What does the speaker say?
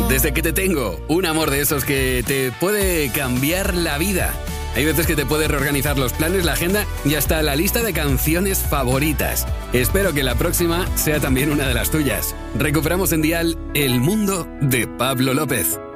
Desde que te tengo, un amor de esos que te puede cambiar la vida. Hay veces que te puede reorganizar los planes, la agenda y hasta la lista de canciones favoritas. Espero que la próxima sea también una de las tuyas. Recuperamos en Dial El Mundo de Pablo López.